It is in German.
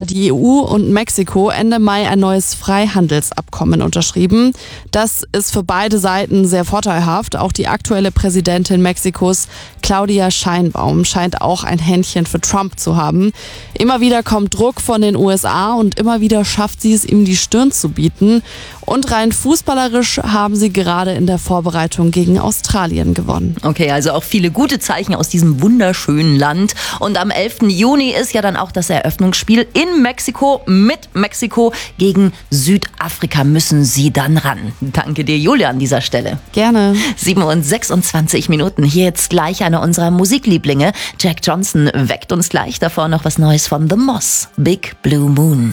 die EU und Mexiko Ende Mai ein neues Freihandelsabkommen unterschrieben. Das ist für beide Seiten sehr vorteilhaft. Auch die aktuelle Präsidentin Mexikos, Claudia Sheinbaum, scheint auch ein Händchen für Trump zu haben. Immer wieder kommt Druck von den USA und immer wieder schafft sie es, ihm die Stirn zu bieten. Und rein fußballerisch haben sie gerade in der Vorbereitung gegen Australien gewonnen. Okay, also auch viele gute Zeichen aus diesem wunderschönen Land. Und am 11. Juni ist ja dann auch das Eröffnungsspiel in Mexiko. Mit Mexiko gegen Südafrika müssen sie dann ran. Danke dir, Julia, an dieser Stelle. Gerne. 7:26 Minuten. Hier jetzt gleich einer unserer Musiklieblinge. Jack Johnson weckt uns gleich. Davor noch was Neues von The Moss. Big Blue Moon.